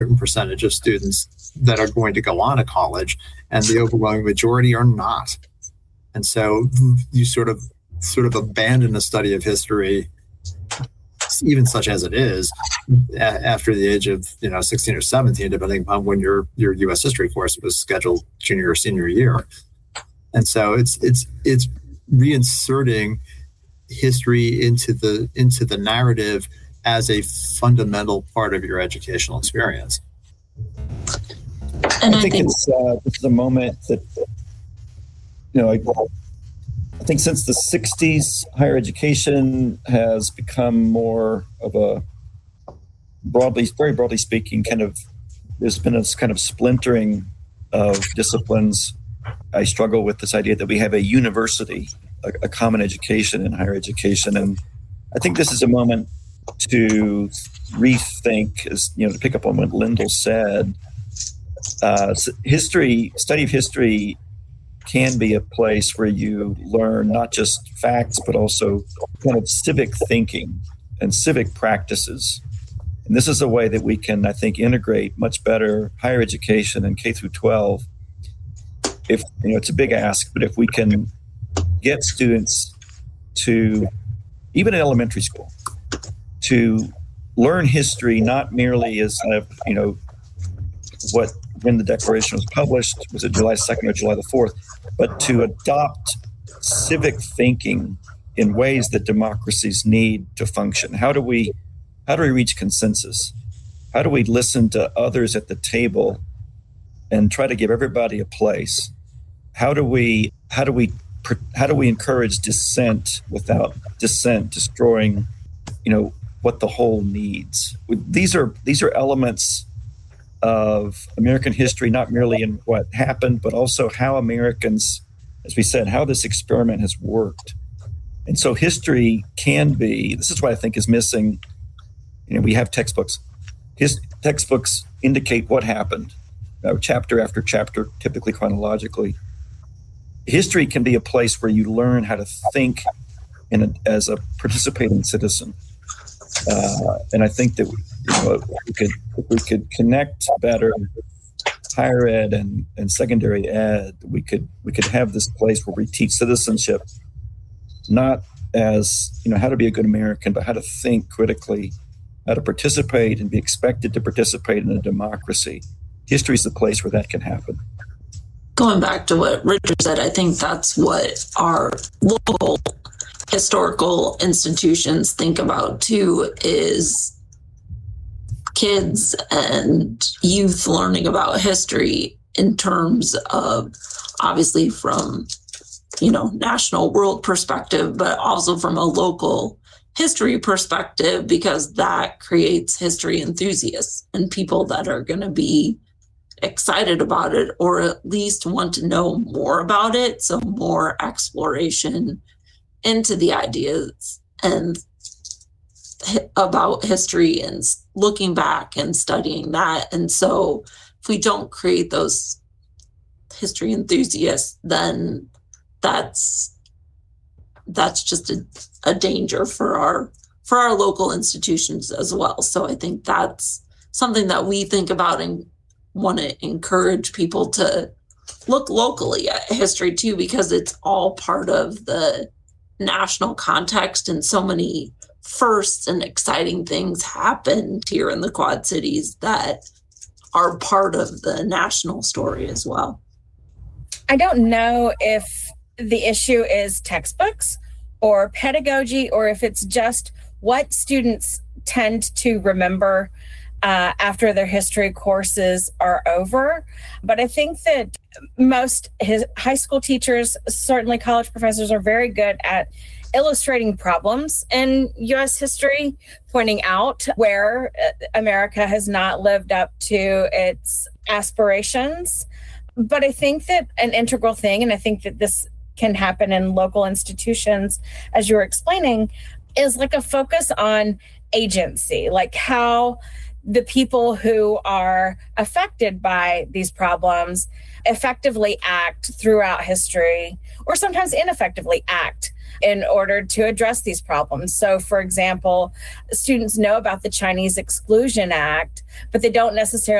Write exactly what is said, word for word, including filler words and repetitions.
certain percentage of students that are going to go on to college, and the overwhelming majority are not. And so you sort of sort of abandon the study of history, even such as it is, a- after the age of, you know, sixteen or seventeen, depending upon when your your U S history course was scheduled, junior or senior year. And so it's it's it's reinserting history into the into the narrative as a fundamental part of your educational experience. And I, I think, think it's uh, it's a moment that, you know, I, I think since the sixties, higher education has become more of a broadly, very broadly speaking, kind of, there's been a kind of splintering of disciplines. I struggle with this idea that we have a university, a, a common education in higher education. And I think this is a moment to rethink, as you know, to pick up on what Lyndall said. Uh, history, study of history can be a place where you learn not just facts, but also kind of civic thinking and civic practices. And this is a way that we can, I think, integrate much better higher education and K through twelve. If, you know, it's a big ask, but if we can get students to, even in elementary school, to learn history not merely as, uh, you know, what when the Declaration was published, was it July second or July the fourth, but to adopt civic thinking in ways that democracies need to function. How do we, how do we reach consensus? How do we listen to others at the table and try to give everybody a place? How do we, how do we, how do we encourage dissent without dissent destroying, you know, what the whole needs? These are these are elements of American history, not merely in what happened, but also how Americans, as we said, how this experiment has worked. And so history can be, this is what I think is missing. You know, we have textbooks. His textbooks indicate what happened, uh, chapter after chapter, typically chronologically. History can be a place where you learn how to think in a, as a participating citizen. Uh, and I think that, you know, we could if we could connect better higher ed and, and secondary ed, we could we could have this place where we teach citizenship, not as, you know, how to be a good American, but how to think critically, how to participate and be expected to participate in a democracy. History is the place where that can happen. Going back to what Richard said, I think that's what our local historical institutions think about too, is kids and youth learning about history in terms of, obviously from, you know, national world perspective, but also from a local history perspective, because that creates history enthusiasts and people that are going to be excited about it, or at least want to know more about it. So more exploration into the ideas and about history and looking back and studying that. And so if we don't create those history enthusiasts, then that's that's just a, a danger for our for our local institutions as well. So I think that's something that we think about and want to encourage people to look locally at history too, because it's all part of the national context, and so many firsts and exciting things happened here in the Quad Cities that are part of the national story as well. I don't know if the issue is textbooks or pedagogy, or if it's just what students tend to remember uh, after their history courses are over. But I think that most his high school teachers, certainly college professors, are very good at illustrating problems in U S history, pointing out where America has not lived up to its aspirations. But I think that an integral thing, and I think that this can happen in local institutions, as you were explaining, is like a focus on agency, like how the people who are affected by these problems effectively act throughout history, or sometimes ineffectively act in order to address these problems. So, for example, students know about the Chinese Exclusion Act, but they don't necessarily